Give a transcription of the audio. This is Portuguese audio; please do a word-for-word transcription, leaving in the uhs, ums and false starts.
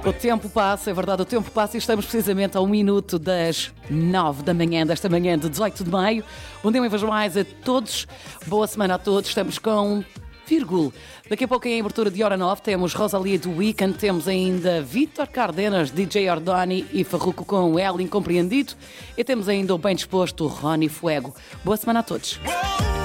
O tempo passa, é verdade, o tempo passa e estamos precisamente a um minuto das nove da manhã, desta manhã de dezoito de maio. Bom dia, uma vez mais a todos. Boa semana a todos. Estamos com vírgula. Daqui a pouco em abertura de hora nove temos Rosalia do Weekend, temos ainda Vítor Cardenas, D J Ordoni e Farruko com o El Incompreendido e temos ainda o bem disposto Rony Fuego. Boa semana a todos.